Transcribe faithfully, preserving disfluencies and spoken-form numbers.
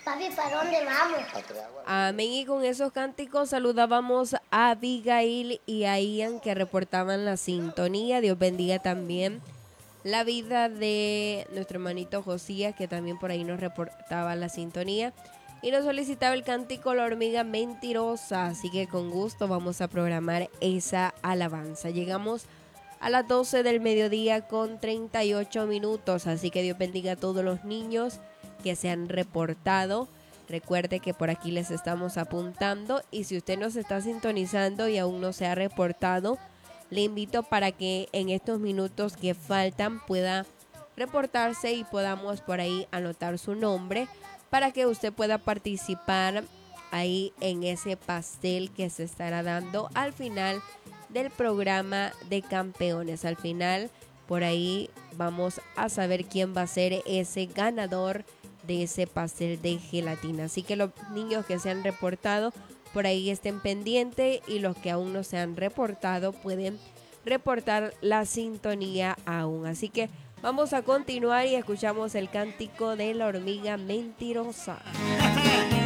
Papi, ¿para dónde vamos? Amén. Y con esos cánticos saludábamos a Abigail y a Ian que reportaban la sintonía. Dios bendiga también la vida de nuestro hermanito Josías, que también por ahí nos reportaba la sintonía. Y nos solicitaba el cántico La hormiga mentirosa. Así que con gusto vamos a programar esa alabanza. Llegamos a las doce del mediodía con treinta y ocho minutos. Así que Dios bendiga a todos los niños que se han reportado. Recuerde que por aquí les estamos apuntando. Y si usted nos está sintonizando y aún no se ha reportado, le invito para que en estos minutos que faltan pueda reportarse y podamos por ahí anotar su nombre para que usted pueda participar ahí en ese pastel que se estará dando al final del programa de campeones. Al final, por ahí vamos a saber quién va a ser ese ganador de ese pastel de gelatina. Así que los niños que se han reportado, por ahí estén pendientes, y los que aún no se han reportado pueden reportar la sintonía aún. Así que vamos a continuar y escuchamos el cántico de La hormiga mentirosa.